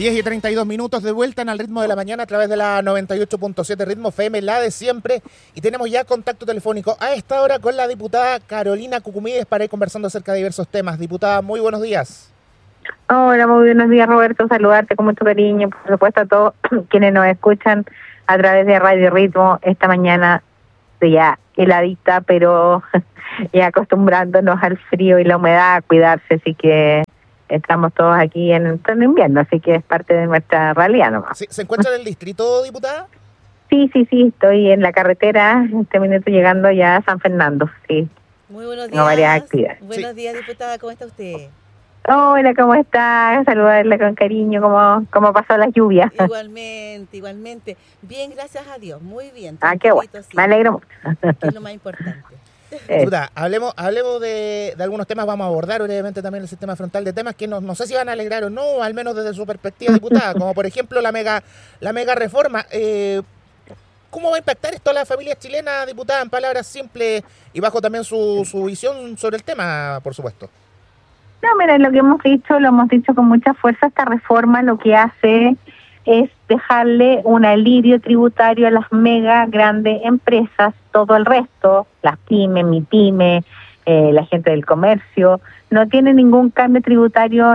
10:32 de vuelta en Al Ritmo de la Mañana a través de la 98.7 Ritmo FM, la de siempre. Y tenemos ya contacto telefónico a esta hora con la diputada Carolina Cucumides para ir conversando acerca de diversos temas. Diputada, muy buenos días. Hola, muy buenos días, Roberto. Saludarte con mucho cariño, por supuesto, a todos quienes nos escuchan a través de Radio Ritmo esta mañana ya heladita, pero ya acostumbrándonos al frío y la humedad, a cuidarse, así que estamos todos aquí en pleno invierno, así que es parte de nuestra realidad nomás. ¿Se encuentra en el distrito, diputada? Sí, estoy en la carretera, este minuto llegando ya a San Fernando, sí. Muy buenos días. Tengo varias actividades. Buenos días, diputada, ¿cómo está usted? Hola, ¿cómo está? Saludarla con cariño, ¿cómo pasó la lluvia? Igualmente. Bien, gracias a Dios, muy bien. Qué bueno, sí. Me alegro mucho. Que es lo más importante. Diputada, hablemos de algunos temas. Vamos a abordar brevemente también el sistema frontal de temas que no sé si van a alegrar o no, al menos desde su perspectiva, diputada, como por ejemplo la mega reforma. ¿Cómo va a impactar esto a las familias chilenas, diputada, en palabras simples y bajo también su visión sobre el tema, por supuesto? No, mira, lo hemos dicho con mucha fuerza. Esta reforma lo que hace es dejarle un alivio tributario a las mega grandes empresas. Todo el resto, las pymes, MIPYME, la gente del comercio, no tiene ningún cambio tributario,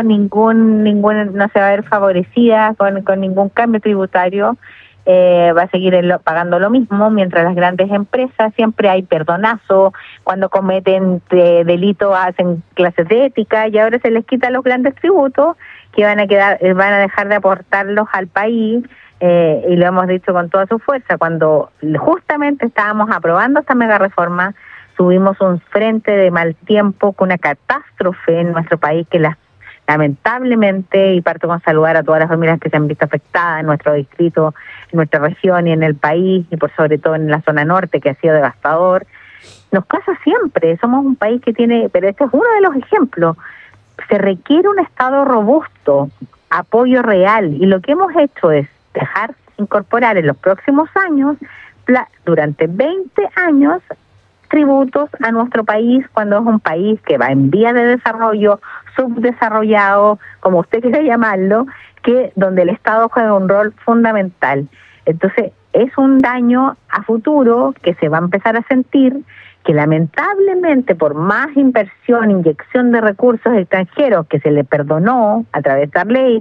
no se va a ver favorecida con ningún cambio tributario. Va a seguir pagando lo mismo, mientras las grandes empresas siempre hay perdonazo, cuando cometen delitos hacen clases de ética, y ahora se les quita los grandes tributos que van a dejar de aportarlos al país, y lo hemos dicho con toda su fuerza. Cuando justamente estábamos aprobando esta mega reforma, tuvimos un frente de mal tiempo con una catástrofe en nuestro país que lamentablemente, y parto con saludar a todas las familias que se han visto afectadas en nuestro distrito, en nuestra región y en el país, y por sobre todo en la zona norte, que ha sido devastador. Nos pasa siempre, somos un país que tiene, pero este es uno de los ejemplos, se requiere un Estado robusto, apoyo real, y lo que hemos hecho es dejar incorporar en los próximos años, durante 20 años, tributos a nuestro país, cuando es un país que va en vía de desarrollo, subdesarrollado, como usted quiera llamarlo, donde el Estado juega un rol fundamental. Entonces, es un daño a futuro que se va a empezar a sentir, que lamentablemente por más inversión, inyección de recursos extranjeros que se le perdonó a través de la ley.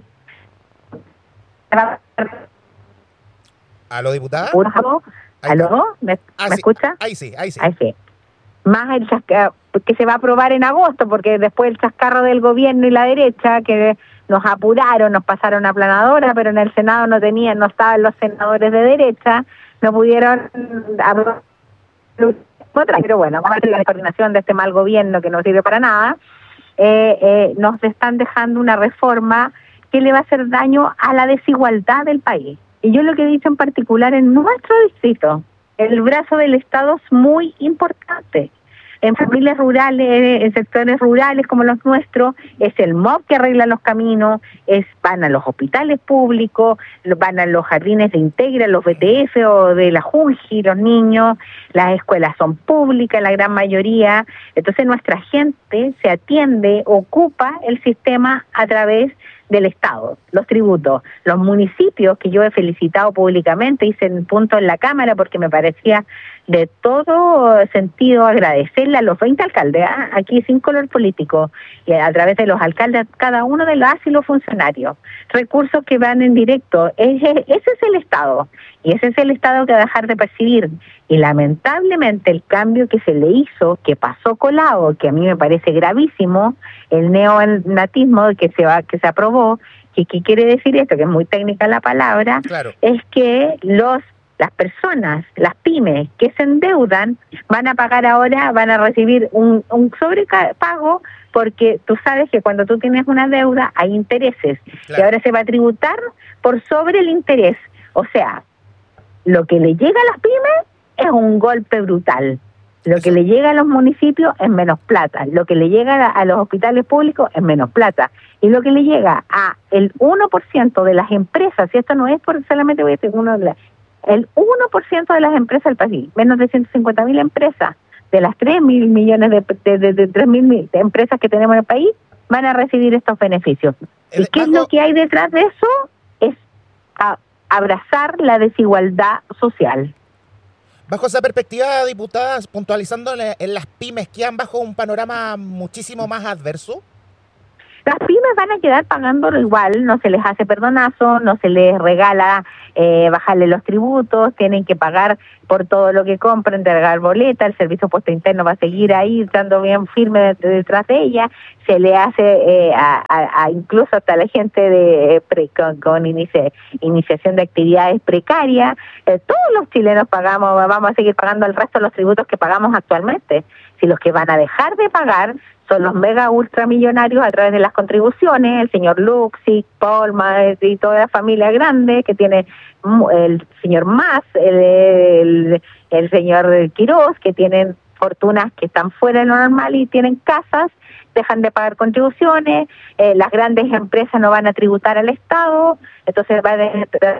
¿Aló, diputada? ¿Aló? ¿Me escucha? Ahí sí. Más el chascarro, que se va a aprobar en agosto, porque después el chascarro del gobierno y la derecha, que nos apuraron, nos pasaron aplanadora, pero en el Senado no estaban los senadores de derecha, no pudieron aprobar otra, pero bueno, vamos a ver la coordinación de este mal gobierno que no sirve para nada. Nos están dejando una reforma que le va a hacer daño a la desigualdad del país. Y yo lo que he dicho en particular en nuestro distrito, el brazo del Estado es muy importante. En familias rurales, en sectores rurales como los nuestros, es el MOB que arregla los caminos, van a los hospitales públicos, van a los jardines de Integra, los BTF o de la Junji, los niños, las escuelas son públicas, la gran mayoría. Entonces nuestra gente se atiende, ocupa el sistema a través del Estado, los tributos, los municipios, que yo he felicitado públicamente, hice un punto en la Cámara porque me parecía de todo sentido agradecerle a los 20 alcaldes, aquí sin color político, y a través de los alcaldes, cada uno de los y los funcionarios, recursos que van en directo. Ese es el Estado, y ese es el Estado que va a dejar de percibir. Y lamentablemente el cambio que se le hizo, que pasó colado, que a mí me parece gravísimo, el neonatismo que se aprobó, que quiere decir esto, que es muy técnica la palabra, claro, es que las personas, las pymes que se endeudan, van a pagar ahora, van a recibir un sobrepago, porque tú sabes que cuando tú tienes una deuda hay intereses, claro, y ahora se va a tributar por sobre el interés. O sea, lo que le llega a las pymes es un golpe brutal. Lo que le llega a los municipios es menos plata. Lo que le llega a los hospitales públicos es menos plata. Y lo que le llega a el 1% de las empresas, y esto no es por solamente voy a decir el 1% de las empresas del país, menos de 150.000 empresas, de las 3.000 millones de 3.000 empresas que tenemos en el país, van a recibir estos beneficios. ¿Y qué es lo que hay detrás de eso? abrazar la desigualdad social. Bajo esa perspectiva, diputadas, puntualizando en las pymes, ¿quedan bajo un panorama muchísimo más adverso? Las pymes van a quedar pagándolo igual, no se les hace perdonazo, no se les regala bajarle los tributos, tienen que pagar por todo lo que compren, entregar boleta, el servicio puesto interno va a seguir ahí, estando bien firme detrás de ella, se le hace incluso hasta la gente con iniciación de actividades precarias, todos los chilenos vamos a seguir pagando el resto de los tributos que pagamos actualmente. Si los que van a dejar de pagar son los mega ultramillonarios a través de las contribuciones, el señor Luxi, Polma y toda la familia grande que tiene el señor Mas, el señor Quiroz, que tienen fortunas que están fuera de lo normal y tienen casas, dejan de pagar contribuciones, las grandes empresas no van a tributar al Estado, entonces va a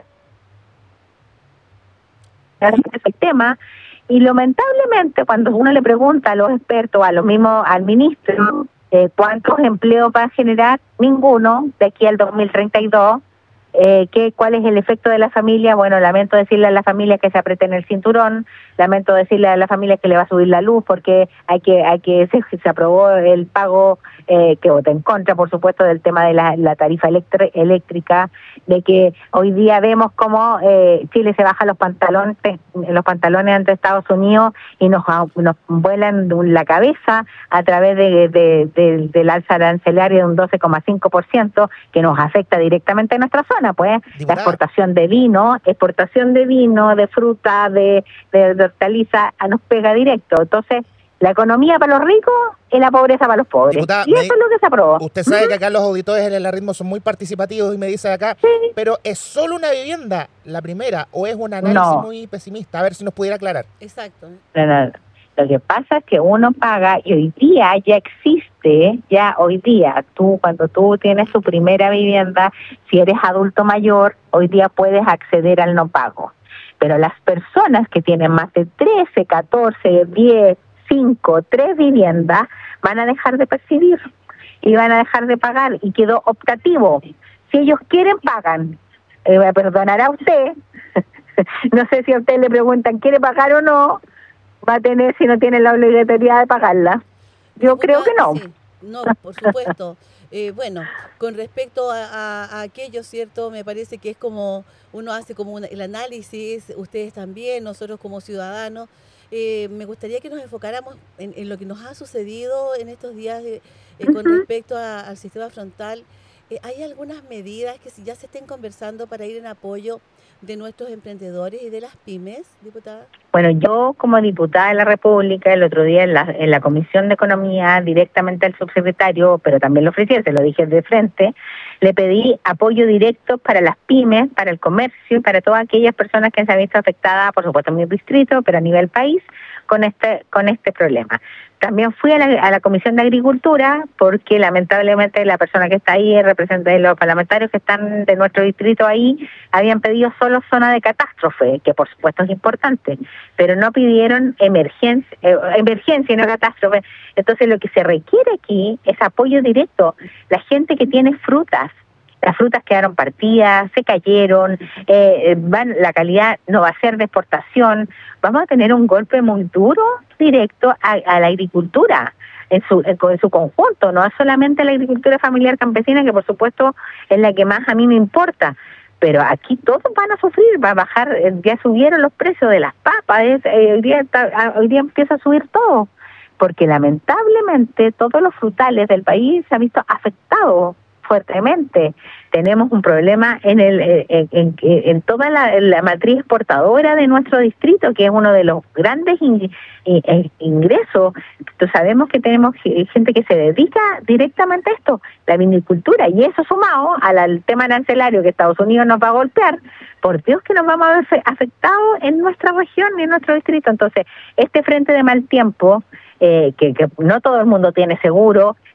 el tema. Y lamentablemente cuando uno le pregunta a los expertos, a los mismos, al ministro, cuántos empleos va a generar, ninguno de aquí al 2032. ¿Cuál es el efecto de la familia? Bueno, lamento decirle a la familia que se aprieten el cinturón, lamento decirle a la familia que le va a subir la luz porque se aprobó el pago que vota en contra, por supuesto, del tema de la tarifa eléctrica, de que hoy día vemos cómo Chile se baja los pantalones ante Estados Unidos y nos vuelan la cabeza a través del alza arancelaria de un 12,5% que nos afecta directamente a nuestra zona, pues. Diputada. La exportación de vino, de fruta, de hortaliza nos pega directo. Entonces, la economía para los ricos y la pobreza para los pobres. Diputada, y eso es lo que se aprobó. Usted sabe que acá los auditores del ritmo son muy participativos y me dice acá, sí. Pero ¿es solo una vivienda la primera o es un análisis muy pesimista? A ver si nos pudiera aclarar. Exacto. No. Lo que pasa es que uno paga y hoy día ya existe, cuando tú tienes tu primera vivienda, si eres adulto mayor, hoy día puedes acceder al no pago. Pero las personas que tienen más de 13, 14, 10, 5, 3 viviendas van a dejar de percibir y van a dejar de pagar y quedó optativo. Si ellos quieren, pagan. Me perdonará usted. No sé si a usted le preguntan, ¿quiere pagar o no? Va a tener, si no tiene la obligatoriedad de pagarla. Yo creo que no. Sí. No, por supuesto. Bueno, con respecto a aquello, ¿cierto? Me parece que es como uno hace como el análisis, ustedes también, nosotros como ciudadanos. Me gustaría que nos enfocáramos en lo que nos ha sucedido en estos días con respecto al sistema frontal. ¿Hay algunas medidas que ya se estén conversando para ir en apoyo de nuestros emprendedores y de las pymes, diputada? Bueno, yo como diputada de la República, el otro día en la Comisión de Economía, directamente al subsecretario, pero también lo ofrecí, se lo dije de frente, le pedí apoyo directo para las pymes, para el comercio, para todas aquellas personas que se han visto afectadas, por supuesto en mi distrito, pero a nivel país, con este problema. También fui a la Comisión de Agricultura porque lamentablemente la persona que está ahí, el representante de los parlamentarios que están de nuestro distrito ahí, habían pedido solo zona de catástrofe, que por supuesto es importante, pero no pidieron emergencia y no catástrofe. Entonces lo que se requiere aquí es apoyo directo. La gente que tiene frutas, las frutas quedaron partidas, se cayeron, la calidad no va a ser de exportación. Vamos a tener un golpe muy duro directo a la agricultura en su conjunto, no solamente a la agricultura familiar campesina, que por supuesto es la que más a mí me importa, pero aquí todos van a sufrir, va a bajar, ya subieron los precios de las papas, hoy día empieza a subir todo, porque lamentablemente todos los frutales del país se han visto afectados fuertemente. Tenemos un problema en toda la matriz exportadora de nuestro distrito, que es uno de los grandes ingresos. Sabemos que tenemos gente que se dedica directamente a esto, la vinicultura, y eso sumado al tema arancelario que Estados Unidos nos va a golpear, por Dios que nos vamos a ver afectados en nuestra región y en nuestro distrito. Entonces, este frente de mal tiempo, que no todo el mundo tiene seguro,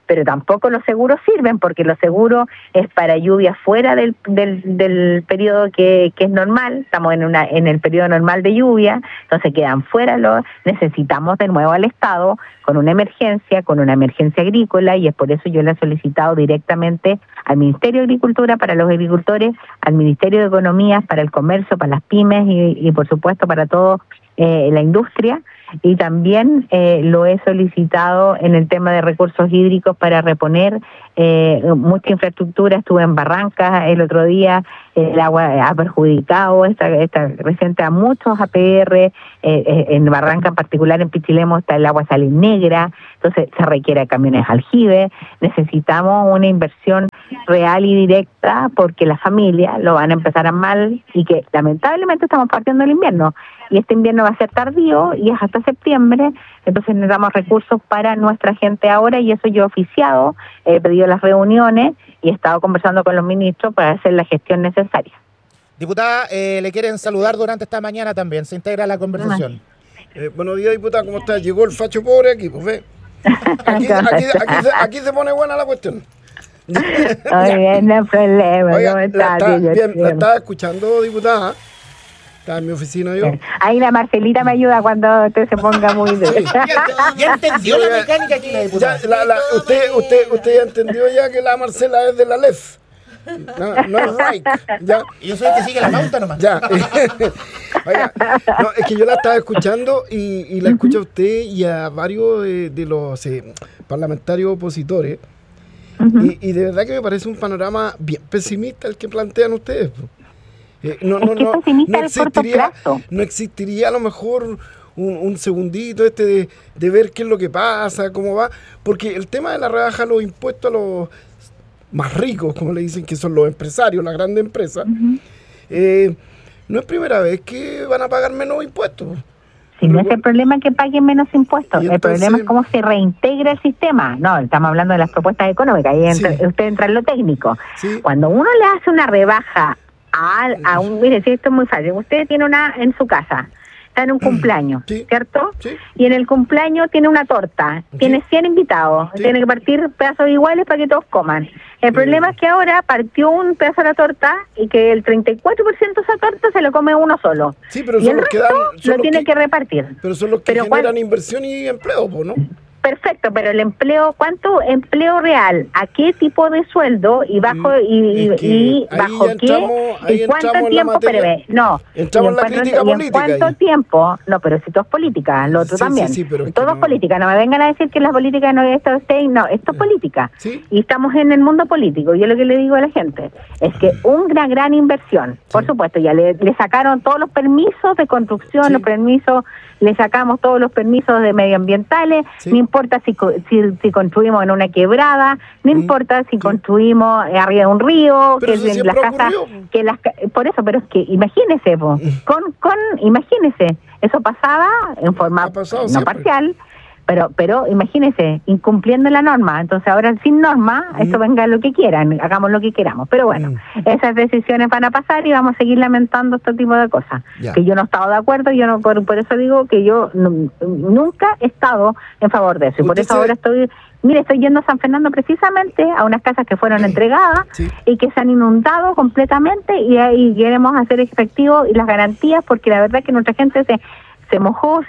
pero tampoco los seguros sirven, porque los seguros es para lluvia fuera del periodo que es normal. Estamos en el periodo normal de lluvia, entonces quedan fuera. Necesitamos de nuevo al Estado con una emergencia agrícola, y es por eso yo le he solicitado directamente al Ministerio de Agricultura para los agricultores, al Ministerio de Economía para el comercio, para las pymes y por supuesto para todo la industria, y también lo he solicitado en el tema de recursos hídricos para reponer mucha infraestructura. Estuve en Barrancas el otro día, el agua ha perjudicado está reciente a muchos APR, en Barranca en particular, en Pichilemu está el agua salin negra, entonces se requiere camiones aljibe. Necesitamos una inversión real y directa, porque las familias lo van a empezar a mal, y que lamentablemente estamos partiendo del invierno, y este invierno va a ser tardío y es hasta septiembre, entonces necesitamos recursos para nuestra gente ahora, y eso yo he oficiado, he pedido las reuniones y he estado conversando con los ministros para hacer la gestión necesaria. Diputada, le quieren saludar durante esta mañana también, se integra a la conversación. Buenos días, diputada, ¿cómo está? Llegó el facho pobre aquí, pues ve. Aquí se pone buena la cuestión. Muy bien, no hay problema. Oiga, ¿Cómo está? la estaba escuchando, diputada. Estaba en mi oficina yo. Ahí la Marcelita me ayuda cuando usted se ponga muy duro. ¿Ya entendió la mecánica aquí, la diputada? Usted ya entendió ya que la Marcela es de la LEF. No es right. Ya. Y yo soy el que sigue la pauta nomás. Ya. Oiga, no, es que yo la estaba escuchando y la escucho a usted y a varios de los parlamentarios opositores. Y de verdad que me parece un panorama bien pesimista el que plantean ustedes. No existiría a lo mejor un segundito de ver qué es lo que pasa, cómo va, porque el tema de la rebaja de los impuestos a los más ricos, como le dicen, que son los empresarios, las grandes empresas, no es primera vez que van a pagar menos impuestos. Si no es el problema que paguen menos impuestos, el problema es cómo se reintegra el sistema. No, estamos hablando de las propuestas económicas, ahí usted entra en lo técnico. Sí. Cuando uno le hace una rebaja a un, mire, si esto es muy fácil, usted tiene una en su casa, está en un cumpleaños, ¿cierto? Sí. Y en el cumpleaños tiene una torta, tiene 100 invitados, tiene que partir pedazos iguales para que todos coman. El problema es que ahora partió un pedazo de la torta y que el 34% de esa torta se lo come uno solo. Sí, pero y el resto lo tiene que repartir. Pero son los que generan inversión y empleo, ¿no? Perfecto, pero el empleo, ¿cuánto empleo real? ¿A qué tipo de sueldo? ¿Y bajo bajo qué? ¿Y cuánto tiempo? Entramos en la crítica política. ¿En cuánto tiempo? No, pero si todo es política, lo otro también. Pero todo es política, no me vengan a decir que la política no es esto, no, esto es política. ¿Sí? Y estamos en el mundo político. Yo lo que le digo a la gente es que una gran inversión, por supuesto, ya le sacaron todos los permisos de construcción, los permisos, le sacamos todos los permisos de medioambientales, no importa si construimos en una quebrada, no importa si construimos arriba de un río, pero que las casas, por eso, pero es que imagínese, imagínese, eso pasaba en forma no parcial, pero imagínese, incumpliendo la norma. Entonces ahora sin norma, esto venga lo que quieran, hagamos lo que queramos. Pero bueno, esas decisiones van a pasar y vamos a seguir lamentando este tipo de cosas. Que yo no he estado de acuerdo, yo no, por eso digo que yo nunca he estado en favor de eso. Y por eso ahora estoy yendo a San Fernando precisamente a unas casas que fueron entregadas y que se han inundado completamente, y ahí queremos hacer efectivo y las garantías, porque la verdad es que nuestra gente se mojó,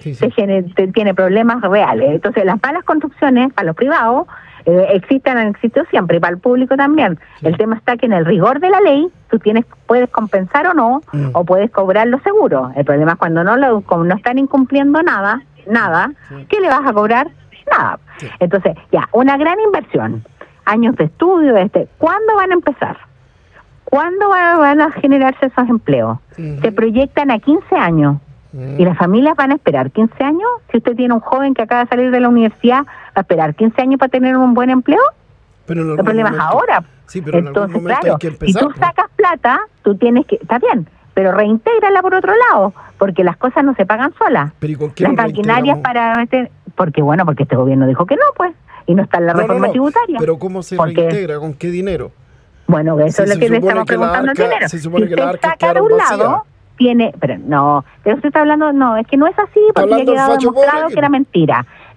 tiene problemas reales. Entonces, las malas construcciones para los privados han existido siempre, y para el público también. El tema está que en el rigor de la ley, tú puedes compensar o no, o puedes cobrar los seguros. El problema es cuando como no están incumpliendo nada, ¿qué le vas a cobrar? Nada. Entonces, una gran inversión, años de estudio, ¿cuándo van a empezar? ¿Cuándo van a generarse esos empleos? Se proyectan a 15 años. ¿Y las familias van a esperar 15 años? Si usted tiene un joven que acaba de salir de la universidad, ¿va a esperar 15 años para tener un buen empleo? Pero el problema es ahora. Sí, pero entonces, en algún momento hay que empezar. Si tú sacas plata, tú tienes que... Está bien, pero reintégrala por otro lado, porque las cosas no se pagan solas. ¿Pero y con qué las maquinarias para meter... Porque este gobierno dijo que no, pues, y no está en la reforma tributaria. Pero ¿cómo se reintegra? ¿Con qué dinero? Bueno, eso es lo que le estamos preguntando el dinero. Se supone que la arca saca de un lado... pero usted está hablando, es que no es así, porque ya ha quedado demostrado que era mentira.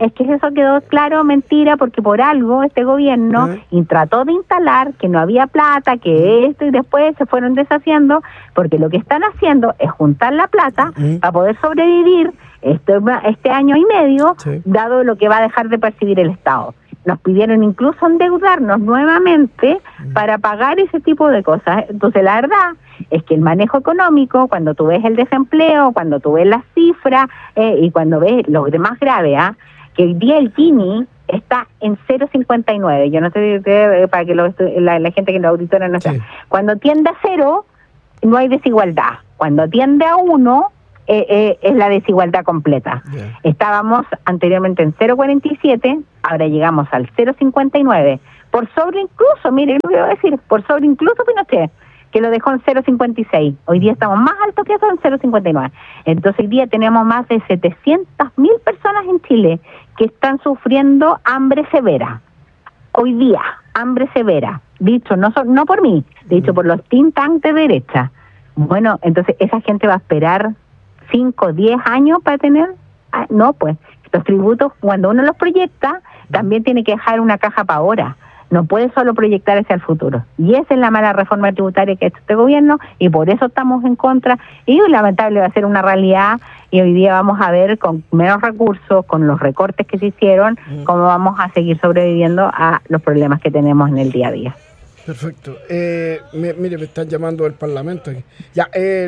es que eso quedó claro, mentira, porque por algo este gobierno trató de instalar que no había plata, que esto, y después se fueron deshaciendo, porque lo que están haciendo es juntar la plata para poder sobrevivir este año y medio, dado lo que va a dejar de percibir el Estado. Nos pidieron incluso endeudarnos nuevamente para pagar ese tipo de cosas. Entonces, la verdad es que el manejo económico, cuando tú ves el desempleo, cuando tú ves las cifras y cuando ves lo más grave, que hoy día el Gini está en 0,59. Yo no sé, para que la gente que lo auditora no sepa. Cuando tiende a 0, no hay desigualdad. Cuando tiende a 1, es la desigualdad completa. Estábamos anteriormente en 0,47, ahora llegamos al 0,59. Por sobre incluso, mire lo que voy a decir, por sobre incluso Pinochet, que lo dejó en 0,56. Hoy día estamos más altos que eso, en 0,59. Entonces hoy día tenemos más de 700.000 personas en Chile que están sufriendo hambre severa. Hoy día, hambre severa. Dicho no por mí, dicho por los think tanks de derecha. Bueno, entonces esa gente va a esperar 5 o 10 años para tener... no, pues, los tributos, cuando uno los proyecta, también tiene que dejar una caja para ahora. No puede solo proyectar hacia el futuro. Y esa es la mala reforma tributaria que ha hecho este gobierno, y por eso estamos en contra. Y lamentable va a ser una realidad, y hoy día vamos a ver con menos recursos, con los recortes que se hicieron, cómo vamos a seguir sobreviviendo a los problemas que tenemos en el día a día. Perfecto. Mire, me están llamando del Parlamento. Ya,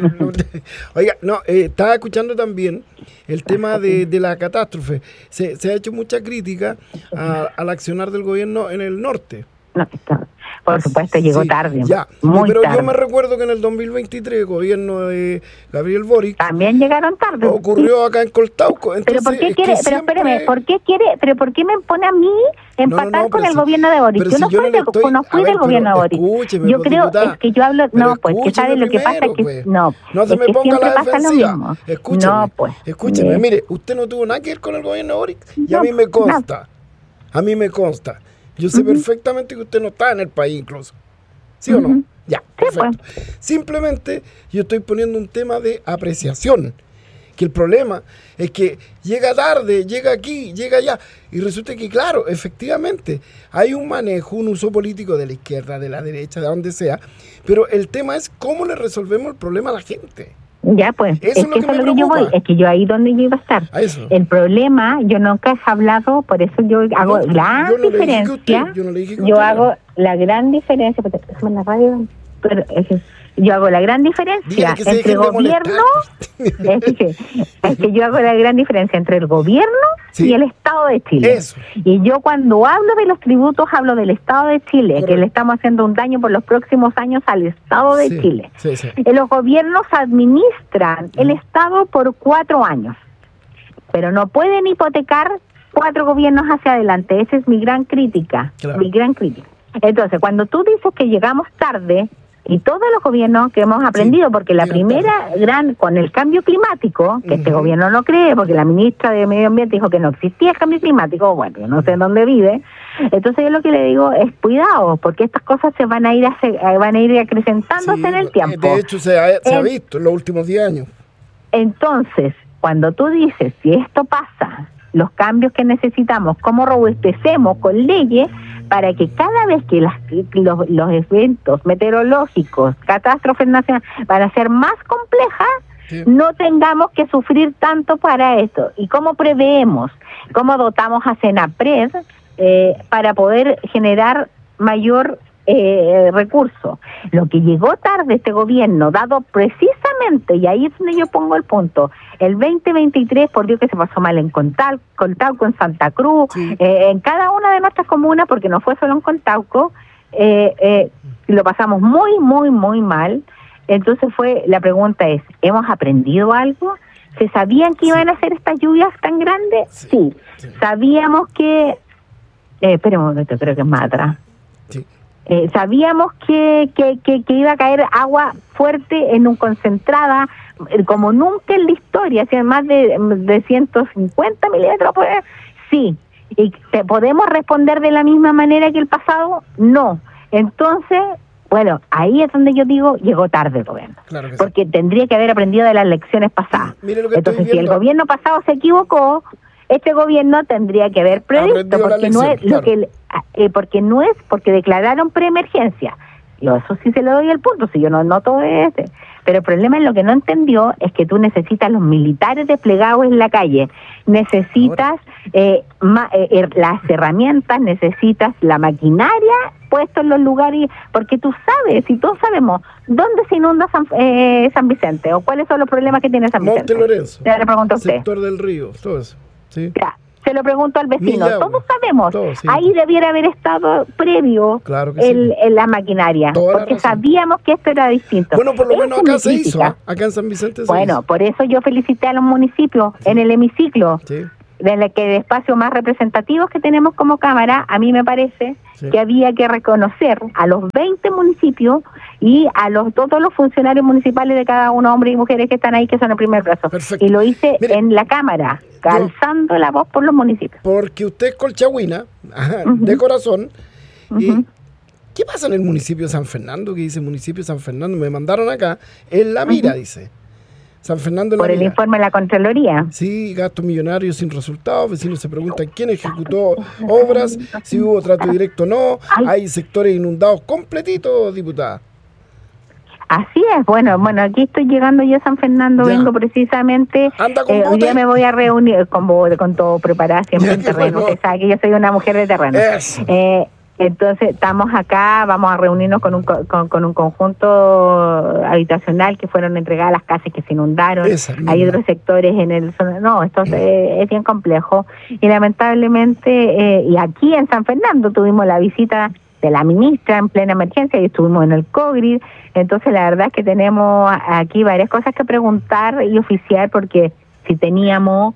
oiga, estaba escuchando también el tema de la catástrofe. Se ha hecho mucha crítica al accionar del gobierno en el norte. No, por supuesto, llegó tarde. Ya, pero tarde. Yo me recuerdo que en el 2023, el gobierno de Gabriel Boric también llegaron tarde. Ocurrió acá en Coltauco. Entonces, pero ¿por qué quiere? Pero espérame, ¿por qué me pone a mí empatar con el gobierno de Boric? Yo no fui del gobierno de Boric. Escúcheme, yo creo, es que yo hablo, no, pues, que sabe lo que pasa, es que pues. No se me ponga la defensiva. Escúcheme, no, pues, escúcheme, mire, usted no tuvo nada que ver con el gobierno de Boric, y a mí me consta. A mí me consta. Yo sé perfectamente que usted no está en el país incluso. ¿Sí o no? Ya, perfecto. Simplemente yo estoy poniendo un tema de apreciación. Que el problema es que llega tarde, llega aquí, llega allá. Y resulta que, claro, efectivamente, hay un manejo, un uso político de la izquierda, de la derecha, de donde sea. Pero el tema es cómo le resolvemos el problema a la gente. Ya, pues, es que eso es lo que yo voy, es que yo ahí donde yo iba a estar. El problema, yo nunca he hablado, por eso yo hago gran diferencia. Yo hago la gran diferencia, pero déjame la radio, pero yo hago la gran diferencia entre el gobierno, es que yo hago la gran diferencia entre el gobierno y el Estado de Chile. Eso. Y yo cuando hablo de los tributos hablo del Estado de Chile, correcto, que le estamos haciendo un daño por los próximos años al Estado de Chile. Los gobiernos administran el Estado por 4 años, pero no pueden hipotecar 4 gobiernos hacia adelante. Esa es mi gran crítica, mi gran crítica. Entonces, cuando tú dices que llegamos tarde, y todos los gobiernos que hemos aprendido, porque la primera con el cambio climático, que este gobierno no cree, porque la ministra de Medio Ambiente dijo que no existía el cambio climático, bueno, yo no sé en dónde vive. Entonces yo lo que le digo es cuidado, porque estas cosas se van a ir acrecentándose en el tiempo. De hecho se ha visto en los últimos 10 años. Entonces, cuando tú dices, si esto pasa, los cambios que necesitamos, cómo robustecemos con leyes, para que cada vez que los eventos meteorológicos, catástrofes nacionales, van a ser más complejas, no tengamos que sufrir tanto para esto. ¿Y cómo preveemos? ¿Cómo dotamos a Senapred para poder generar mayor recurso? Lo que llegó tarde este gobierno, dado precisamente, y ahí es donde yo pongo el punto, el 2023, por Dios que se pasó mal en Coltauco, en Santa Cruz, en cada una de nuestras comunas, porque no fue solo en Coltauco, lo pasamos muy, muy, muy mal. Entonces la pregunta es, ¿hemos aprendido algo? ¿Se sabían que iban a hacer estas lluvias tan grandes? Sí. Sabíamos que... espera un momento, creo que es más atrás. Sabíamos que iba a caer agua fuerte concentrada, como nunca en la historia, así más de 150 milímetros. Sí. ¿Y podemos responder de la misma manera que el pasado? No. Entonces, bueno, ahí es donde yo digo, llegó tarde el gobierno. Claro que porque tendría que haber aprendido de las lecciones pasadas. Entonces, si el gobierno pasado se equivocó, este gobierno tendría que haber previsto, porque no es lo que porque declararon preemergencia. Yo eso sí se lo doy el punto, si yo no noto ese. Pero el problema es lo que no entendió es que tú necesitas los militares desplegados en la calle, necesitas las herramientas, necesitas la maquinaria puesta en los lugares, porque tú sabes, y todos sabemos, ¿dónde se inunda San Vicente? ¿O cuáles son los problemas que tiene San Vicente? Monte Lorenzo. Ya le pregunto a usted. Sector del Río, todo eso. ¿Sí? Ya. Se lo pregunto al vecino, Millagua. todos sabemos, Todos, sí. ahí debiera haber estado previo Claro que sí. la maquinaria, Toda la porque razón. sabíamos que esto era distinto. Bueno, por lo menos Eso acá se hizo, significa- acá en San Vicente se Bueno, hizo. por eso yo felicité a los municipios en el hemiciclo, Sí, de espacios más representativos que tenemos como Cámara. A mí me parece Sí. que había que reconocer a los 20 municipios y a todos los funcionarios municipales de cada uno, hombres y mujeres que están ahí, que son el primer plazo. Perfecto. Y lo hice Mire, en la Cámara, alzando la voz por los municipios. porque usted es colchagüina, de corazón. ¿Y qué pasa en el municipio de San Fernando? Que dice municipio de San Fernando, me mandaron acá, en La Mira, dice. San Fernando en La Por el Mira. informe de la Contraloría. Sí, gastos millonarios sin resultados, vecinos se preguntan quién ejecutó obras, si hubo trato directo o no, hay sectores inundados completitos, diputada. Así es, bueno, aquí estoy llegando yo a San Fernando, Ya. vengo precisamente, ¿Anda con hoy bote? día me voy a reunir con todo preparado, siempre Ya, en qué terreno, bueno. usted sabe que yo soy una mujer de terreno. Eso. Entonces estamos acá, vamos a reunirnos con un conjunto habitacional que fueron entregadas las casas que se inundaron. Esa misma. Hay otros sectores en el no, esto es bien complejo y lamentablemente y aquí en San Fernando tuvimos la visita de la ministra en plena emergencia y estuvimos en el COGRI. Entonces la verdad es que tenemos aquí varias cosas que preguntar y oficiar, porque si teníamos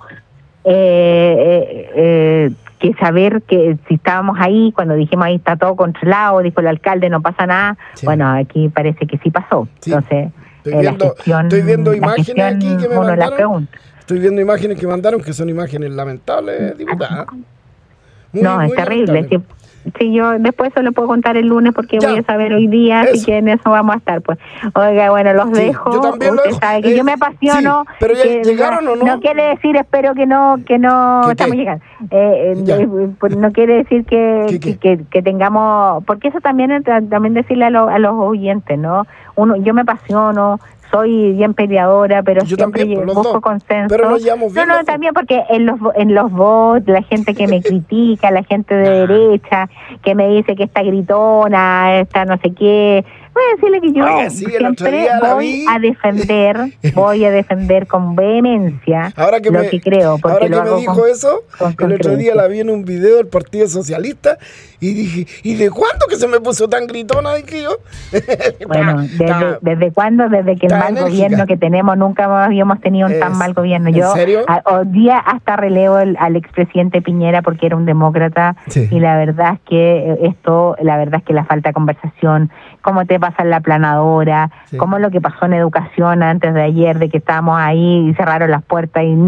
que saber que si estábamos ahí, cuando dijimos ahí está todo controlado, dijo el alcalde no pasa nada, Sí. bueno, aquí parece que sí pasó. Sí. Entonces, Estoy viendo imágenes aquí que me uno la mandaron. pregunta. Estoy viendo imágenes que mandaron que son imágenes lamentables, diputada. Muy, No, es muy terrible. lamentable. Sí, yo después se lo puedo contar el lunes porque Ya. voy a saber hoy día, así Eso. que en eso vamos a estar. Pues, oiga, bueno, los Sí, dejo. yo también lo Usted dejo. sabe que yo me apasiono. Sí, pero ya que llegaron o no. No quiere decir, espero que no ¿Qué, qué? estamos llegando. Ya. Pues no quiere decir ¿Qué, qué? que tengamos, porque eso también es también decirle a los oyentes, ¿no? Yo me apasiono. Soy bien peleadora, pero Yo siempre también, por los busco dos. consenso. Pero nos llevamos bien No, los dos. también porque en los votos, la gente que me critica, la gente de derecha, que me dice que esta gritona, esta no sé qué, voy a decirle que yo Oiga, sí, el otro siempre día la voy vi. voy a defender con vehemencia Ahora que lo me, que creo. Porque ahora lo que me hago dijo con- eso, con el otro día conciencia. la vi en un video del Partido Socialista y dije, ¿y de cuándo que se me puso tan gritona? Dije yo. Bueno, ¿desde cuándo? Desde que el está mal enérgica. gobierno que tenemos, nunca habíamos tenido un tan Es- mal gobierno. ¿en Yo serio? hoy día hasta relevo al expresidente Piñera porque era un demócrata Sí. y la verdad es que la falta de conversación, cómo te pasa en la planadora, Sí. cómo lo que pasó en educación antes de ayer, de que estábamos ahí y cerraron las puertas y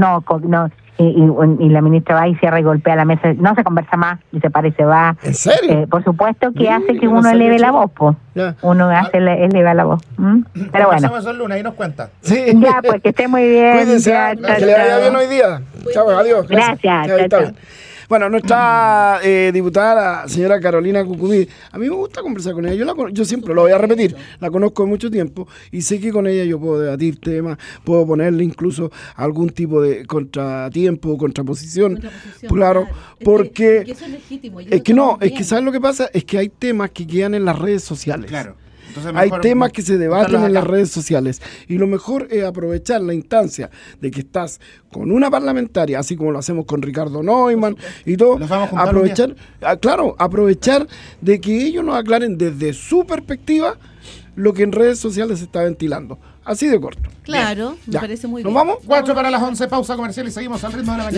y la ministra va y cierra y golpea la mesa, no se conversa más y se para y se va. ¿En serio? Por supuesto que Mira, hace que yo no uno sabía eleve eso. la voz, pues. Ya. Uno eleva la voz. ¿Mm? Pero bueno, Conversamos el lunes, ahí nos cuenta. Sí. ya, pues que esté muy bien. Cuídense, ya, que chao, le vaya chao. bien hoy día. Chao, adiós. Gracias, Chao, chao, está chao. bien. Bueno, nuestra diputada, la señora Carolina Cucumí, a mí me gusta conversar con ella. Yo siempre lo voy a repetir, la conozco de mucho tiempo y sé que con ella yo puedo debatir temas, puedo ponerle incluso algún tipo de contratiempo, contraposición. Claro, porque que eso es legítimo. es que no, es que ¿sabes lo que pasa? Es que hay temas que quedan en las redes sociales. Claro. Entonces, Hay mejor temas que se debaten botarlos en las acá. redes sociales y lo mejor es aprovechar la instancia de que estás con una parlamentaria, así como lo hacemos con Ricardo Neumann y todo, Los vamos a juntar un aprovechar, aprovechar de que ellos nos aclaren desde su perspectiva lo que en redes sociales se está ventilando. Así de corto. Claro, me Ya. parece muy ¿Nos bien. vamos? 4 para las 11, pausa comercial y seguimos al ritmo de la mañana.